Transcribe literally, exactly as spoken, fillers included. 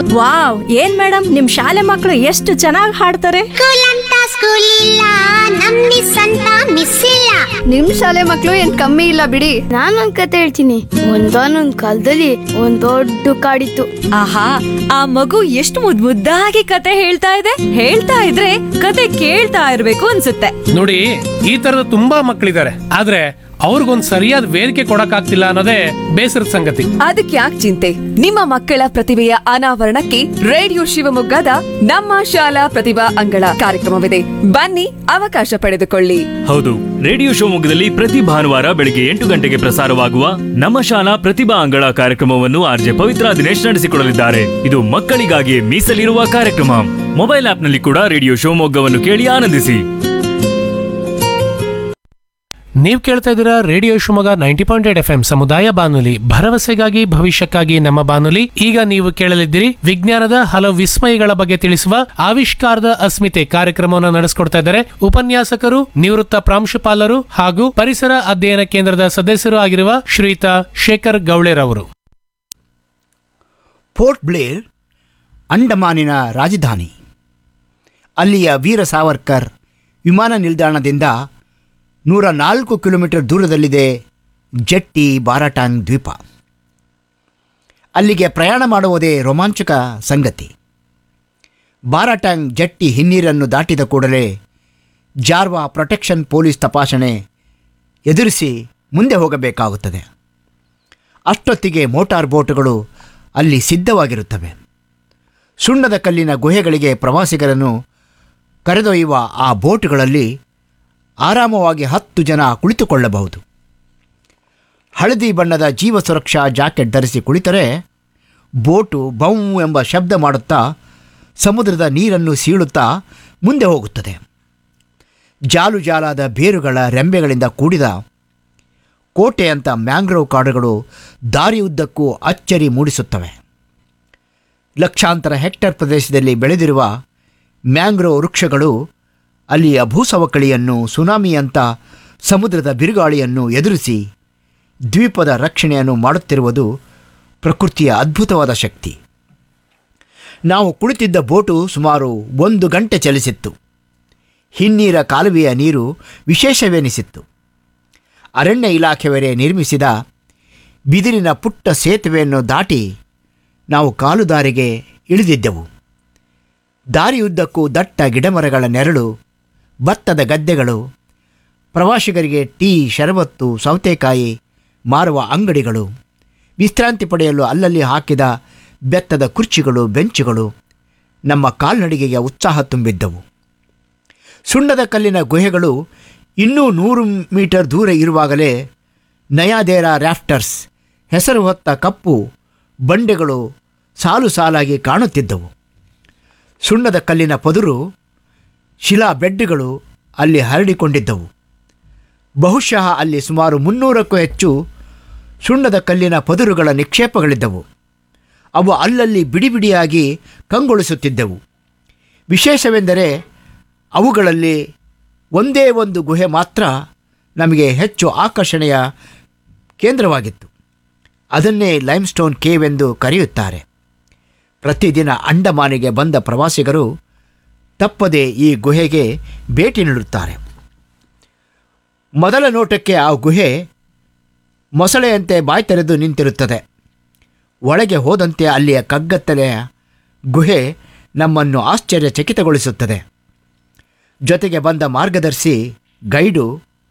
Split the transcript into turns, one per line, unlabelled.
Wow, ಏನ್ madam ನಿಮ್ ಶಾಲೆ ಮಕ್ಕಳು ಎಷ್ಟು ಚೆನ್ನಾಗಿ ಹಾಡ್ತಾರೆ.
ಸ್ಕೂಲ್ ಅಂತ ಸ್ಕೂಲ್ ಇಲ್ಲ, ನಮ್ ಮಿಸ್ ಅಂತ ಮಿಸ್ ಇಲ್ಲ.
ನಿಮ್ ಶಾಲೆ ಮಕ್ಳು ಏನ್ ಕಮ್ಮಿ ಇಲ್ಲ ಬಿಡಿ. ನಾನೊಂದ್ ಕತೆ ಹೇಳ್ತೀನಿ. ಒಂದಾನೊಂದ್ ಕಾಲದಲ್ಲಿ ಒಂದ್ ದೊಡ್ಡ ಕಾಡಿತ್ತು.
ಆಹಾ, ಆ ಮಗು ಎಷ್ಟು ಮುದ್ ಮುದ್ದಾಗಿ ಕತೆ ಹೇಳ್ತಾ ಇದೆ. ಹೇಳ್ತಾ ಇದ್ರೆ ಕತೆ ಕೇಳ್ತಾ ಇರ್ಬೇಕು ಅನ್ಸುತ್ತೆ.
ನೋಡಿ, ಈ ತರದ ತುಂಬಾ ಮಕ್ಕಳಿದ್ದಾರೆ, ಆದ್ರೆ ಅವ್ರಿಗೊಂದ್ ಸರಿಯಾದ ವೇದಿಕೆ ಕೊಡಕ್ಕಾಗ್ತಿಲ್ಲ ಅನ್ನೋದೇ ಬೇಸರದ ಸಂಗತಿ.
ಅದಕ್ಕೆ ಯಾಕೆ ಚಿಂತೆ? ನಿಮ್ಮ ಮಕ್ಕಳ ಪ್ರತಿಭೆಯ ಅನಾವರಣಕ್ಕೆ ರೇಡಿಯೋ ಶಿವಮೊಗ್ಗದ ನಮ್ಮ ಶಾಲಾ ಪ್ರತಿಭಾ ಅಂಗಳ ಕಾರ್ಯಕ್ರಮವಿದೆ. ಬನ್ನಿ, ಅವಕಾಶ ಪಡೆದುಕೊಳ್ಳಿ.
ಹೌದು, ರೇಡಿಯೋ ಶಿವಮೊಗ್ಗದಲ್ಲಿ ಪ್ರತಿ ಭಾನುವಾರ ಬೆಳಿಗ್ಗೆ ಎಂಟು ಗಂಟೆಗೆ ಪ್ರಸಾರವಾಗುವ ನಮ್ಮ ಶಾಲಾ ಪ್ರತಿಭಾ ಅಂಗಳ ಕಾರ್ಯಕ್ರಮವನ್ನು ಆರ್ಜೆ ಪವಿತ್ರ ದಿನೇಶ್ ನಡೆಸಿಕೊಡಲಿದ್ದಾರೆ. ಇದು ಮಕ್ಕಳಿಗಾಗಿ ಮೀಸಲಿರುವ ಕಾರ್ಯಕ್ರಮ. ಮೊಬೈಲ್ ಆಪ್ನಲ್ಲಿ ಕೂಡ ರೇಡಿಯೋ ಶಿವಮೊಗ್ಗವನ್ನು ಕೇಳಿ ಆನಂದಿಸಿ.
ನೀವು ಕೇಳ್ತಾ ಇದ್ದೀರಾ radio Shivamogga ninety point eight F M ಸಮುದಾಯ ಬಾನುಲಿ, ಭರವಸೆಗಾಗಿ ಭವಿಷ್ಯಕ್ಕಾಗಿ ನಮ್ಮ ಬಾನುಲಿ. ಈಗ ನೀವು ಕೇಳಲಿದ್ದೀರಿ ವಿಜ್ಞಾನದ ಹಲವು ವಿಸ್ಮಯಗಳ ಬಗ್ಗೆ ತಿಳಿಸುವ ಆವಿಷ್ಕಾರದ ಅಸ್ಮಿತೆ ಕಾರ್ಯಕ್ರಮವನ್ನು ನಡೆಸಿಕೊಡ್ತಾ ಇದ್ದಾರೆ ಉಪನ್ಯಾಸಕರು, ನಿವೃತ್ತ ಪ್ರಾಂಶುಪಾಲರು ಹಾಗೂ ಪರಿಸರ ಅಧ್ಯಯನ ಕೇಂದ್ರದ ಸದಸ್ಯರು ಆಗಿರುವ ಶ್ರೀಯುತ ಶೇಖರ್ ಗೌಳೆರವರು.
ಪೋರ್ಟ್ ಬ್ಲೇರ್ ಅಂಡಮಾನಿನ ರಾಜಧಾನಿ. ಅಲ್ಲಿಯ ವೀರ ಸಾವರ್ಕರ್ ವಿಮಾನ ನಿಲ್ದಾಣದಿಂದ ನೂರ ನಾಲ್ಕು ಕಿಲೋಮೀಟರ್ ದೂರದಲ್ಲಿದೆ ಜೆಟ್ಟಿ ಬಾರಾಟಾಂಗ್ ದ್ವೀಪ. ಅಲ್ಲಿಗೆ ಪ್ರಯಾಣ ಮಾಡುವುದೇ ರೋಮಾಂಚಕ ಸಂಗತಿ. ಬಾರಾಟಾಂಗ್ ಜೆಟ್ಟಿ ಹಿನ್ನೀರನ್ನು ದಾಟಿದ ಕೂಡಲೇ ಜಾರ್ವಾ ಪ್ರೊಟೆಕ್ಷನ್ ಪೊಲೀಸ್ ತಪಾಸಣೆ ಎದುರಿಸಿ ಮುಂದೆ ಹೋಗಬೇಕಾಗುತ್ತದೆ. ಅಷ್ಟೊತ್ತಿಗೆ ಮೋಟಾರ್ ಬೋಟುಗಳು ಅಲ್ಲಿ ಸಿದ್ಧವಾಗಿರುತ್ತವೆ. ಸುಣ್ಣದ ಕಲ್ಲಿನ ಗುಹೆಗಳಿಗೆ ಪ್ರವಾಸಿಗರನ್ನು ಕರೆದೊಯ್ಯುವ ಆ ಬೋಟುಗಳಲ್ಲಿ ಆರಾಮವಾಗಿ ಹತ್ತು ಜನ ಕುಳಿತುಕೊಳ್ಳಬಹುದು. ಹಳದಿ ಬಣ್ಣದ ಜೀವ ಸುರಕ್ಷಾ ಜಾಕೆಟ್ ಧರಿಸಿ ಕುಳಿತರೆ ಬೋಟು ಬೌ ಎಂಬ ಶಬ್ದ ಮಾಡುತ್ತಾ ಸಮುದ್ರದ ನೀರನ್ನು ಸೀಳುತ್ತಾ ಮುಂದೆ ಹೋಗುತ್ತದೆ. ಜಾಲು ಜಾಲಾದ ಬೇರುಗಳ ರೆಂಬೆಗಳಿಂದ ಕೂಡಿದ ಕೋಟೆಯಂಥ ಮ್ಯಾಂಗ್ರೋವ್ ಕಾಡುಗಳು ದಾರಿಯುದ್ದಕ್ಕೂ ಅಚ್ಚರಿ ಮೂಡಿಸುತ್ತವೆ. ಲಕ್ಷಾಂತರ ಹೆಕ್ಟೇರ್ ಪ್ರದೇಶದಲ್ಲಿ ಬೆಳೆದಿರುವ ಮ್ಯಾಂಗ್ರೋವ್ ವೃಕ್ಷಗಳು ಅಲ್ಲಿಯ ಭೂಸವಕಳಿಯನ್ನು, ಸುನಾಮಿಯಂಥ ಸಮುದ್ರದ ಬಿರುಗಾಳಿಯನ್ನು ಎದುರಿಸಿ ದ್ವೀಪದ ರಕ್ಷಣೆಯನ್ನು ಮಾಡುತ್ತಿರುವುದು ಪ್ರಕೃತಿಯ ಅದ್ಭುತವಾದ ಶಕ್ತಿ. ನಾವು ಕುಳಿತಿದ್ದ ಬೋಟು ಸುಮಾರು ಒಂದು ಗಂಟೆ ಚಲಿಸಿತ್ತು. ಹಿನ್ನೀರ ಕಾಲುವೆಯ ನೀರು ವಿಶೇಷವೆನಿಸಿತ್ತು. ಅರಣ್ಯ ಇಲಾಖೆಯವರೇ ನಿರ್ಮಿಸಿದ ಬಿದಿರಿನ ಪುಟ್ಟ ಸೇತುವೆಯನ್ನು ದಾಟಿ ನಾವು ಕಾಲುದಾರಿಗೆ ಇಳಿದಿದ್ದೆವು. ದಾರಿಯುದ್ದಕ್ಕೂ ದಟ್ಟ ಗಿಡಮರಗಳ ನೆರಳು, ಭತ್ತದ ಗದ್ದೆಗಳು, ಪ್ರವಾಸಿಗರಿಗೆ ಟೀ, ಶರಬತ್ತು, ಸೌತೆಕಾಯಿ ಮಾರುವ ಅಂಗಡಿಗಳು, ವಿಶ್ರಾಂತಿ ಪಡೆಯಲು ಅಲ್ಲಲ್ಲಿ ಹಾಕಿದ ಬೆತ್ತದ ಕುರ್ಚಿಗಳು, ಬೆಂಚುಗಳು ನಮ್ಮ ಕಾಲ್ನಡಿಗೆಗೆ ಉತ್ಸಾಹ ತುಂಬಿದ್ದವು. ಸುಣ್ಣದ ಕಲ್ಲಿನ ಗುಹೆಗಳು ಇನ್ನೂ ನೂರು ಮೀಟರ್ ದೂರ ಇರುವಾಗಲೇ ನಯಾದೇರ ರ್ಯಾಫ್ಟರ್ಸ್ ಹೆಸರು ಹೊತ್ತ ಕಪ್ಪು ಬಂಡೆಗಳು ಸಾಲು ಸಾಲಾಗಿ ಕಾಣುತ್ತಿದ್ದವು. ಸುಣ್ಣದ ಕಲ್ಲಿನ ಪದುರು, ಶಿಲಾ ಬೆಡ್ಗಳು ಅಲ್ಲಿ ಹರಡಿಕೊಂಡಿದ್ದವು. ಬಹುಶಃ ಅಲ್ಲಿ ಸುಮಾರು ಮುನ್ನೂರಕ್ಕೂ ಹೆಚ್ಚು ಸುಣ್ಣದ ಕಲ್ಲಿನ ಪದುರುಗಳ ನಿಕ್ಷೇಪಗಳಿದ್ದವು. ಅವು ಅಲ್ಲಲ್ಲಿ ಬಿಡಿ ಬಿಡಿಯಾಗಿ ಕಂಗೊಳಿಸುತ್ತಿದ್ದವು. ವಿಶೇಷವೆಂದರೆ ಅವುಗಳಲ್ಲಿ ಒಂದೇ ಒಂದು ಗುಹೆ ಮಾತ್ರ ನಮಗೆ ಹೆಚ್ಚು ಆಕರ್ಷಣೆಯ ಕೇಂದ್ರವಾಗಿತ್ತು. ಅದನ್ನೇ ಲೈಮ್ಸ್ಟೋನ್ ಕೇವ್ ಎಂದು ಕರೆಯುತ್ತಾರೆ. ಪ್ರತಿದಿನ ಅಂಡಮಾನಿಗೆ ಬಂದ ಪ್ರವಾಸಿಗರು ತಪ್ಪದೆ ಈ ಗುಹೆಗೆ ಭೇಟಿ ನೀಡುತ್ತಾರೆ. ಮೊದಲ ನೋಟಕ್ಕೆ ಆ ಗುಹೆ ಮೊಸಳೆಯಂತೆ ಬಾಯಿ ತೆರೆದು ನಿಂತಿರುತ್ತದೆ. ಒಳಗೆ ಹೋದಂತೆ ಅಲ್ಲಿಯ ಕಗ್ಗತ್ತಲೆಯ ಗುಹೆ ನಮ್ಮನ್ನು ಆಶ್ಚರ್ಯಚಕಿತಗೊಳಿಸುತ್ತದೆ. ಜೊತೆಗೆ ಬಂದ ಮಾರ್ಗದರ್ಶಿ ಗೈಡು